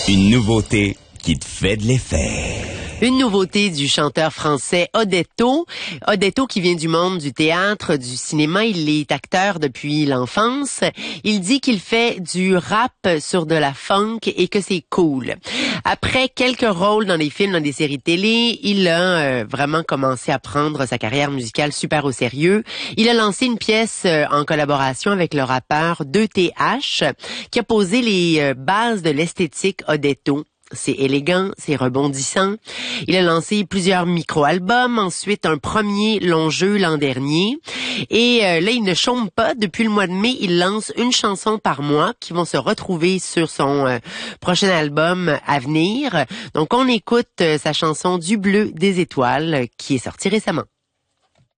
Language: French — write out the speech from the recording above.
Une nouveauté qui te fait de l'effet. Une nouveauté du chanteur français Odetto. Odetto qui vient du monde du théâtre, du cinéma. Il est acteur depuis l'enfance. Il dit qu'il fait du rap sur de la funk et que c'est cool. Après quelques rôles dans des films, dans des séries télé, il a vraiment commencé à prendre sa carrière musicale super au sérieux. Il a lancé une pièce en collaboration avec le rappeur 2TH qui a posé les bases de l'esthétique Odetto. C'est élégant, c'est rebondissant. Il a lancé plusieurs micro-albums, ensuite un premier long jeu l'an dernier. Et là, il ne chôme pas. Depuis le mois de mai, il lance une chanson par mois qui vont se retrouver sur son prochain album à venir. Donc, on écoute sa chanson Du bleu des étoiles qui est sortie récemment.